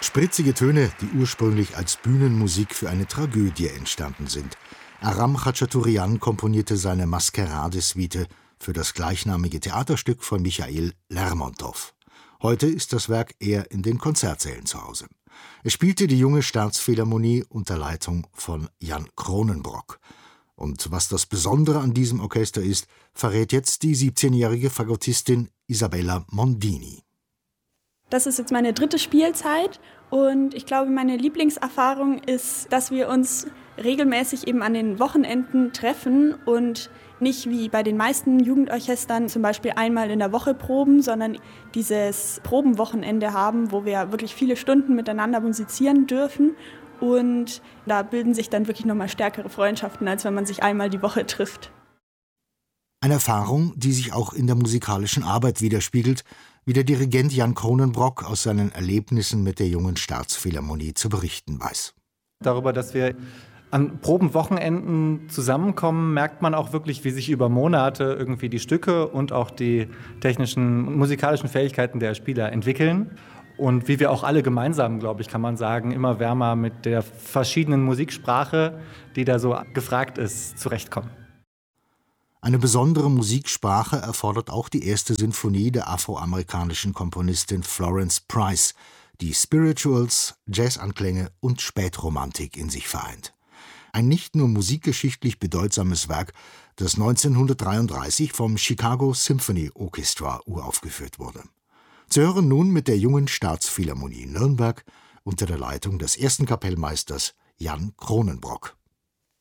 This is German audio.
Spritzige Töne, die ursprünglich als Bühnenmusik für eine Tragödie entstanden sind. Aram Khachaturian komponierte seine Maskerade-Suite für das gleichnamige Theaterstück von Michail Lermontow. Heute ist das Werk eher in den Konzertsälen zu Hause. Es spielte die junge Staatsphilharmonie unter Leitung von Jan Kronenbrock. Und was das Besondere an diesem Orchester ist, verrät jetzt die 17-jährige Fagottistin Isabella Mondini. Das ist jetzt meine 3. Spielzeit und ich glaube, meine Lieblingserfahrung ist, dass wir uns regelmäßig eben an den Wochenenden treffen und nicht wie bei den meisten Jugendorchestern zum Beispiel einmal in der Woche proben, sondern dieses Probenwochenende haben, wo wir wirklich viele Stunden miteinander musizieren dürfen. Und da bilden sich dann wirklich nochmal stärkere Freundschaften, als wenn man sich einmal die Woche trifft. Eine Erfahrung, die sich auch in der musikalischen Arbeit widerspiegelt, wie der Dirigent Jan Kronenbrock aus seinen Erlebnissen mit der jungen Staatsphilharmonie zu berichten weiß. Darüber, dass wir an Probenwochenenden zusammenkommen, merkt man auch wirklich, wie sich über Monate irgendwie die Stücke und auch die technischen und musikalischen Fähigkeiten der Spieler entwickeln. Und wie wir auch alle gemeinsam, glaube ich, kann man sagen, immer wärmer mit der verschiedenen Musiksprache, die da so gefragt ist, zurechtkommen. Eine besondere Musiksprache erfordert auch die erste Sinfonie der afroamerikanischen Komponistin Florence Price, die Spirituals, Jazzanklänge und Spätromantik in sich vereint. Ein nicht nur musikgeschichtlich bedeutsames Werk, das 1933 vom Chicago Symphony Orchestra uraufgeführt wurde. Zu hören nun mit der jungen Staatsphilharmonie Nürnberg unter der Leitung des ersten Kapellmeisters Jan Kronenbrock.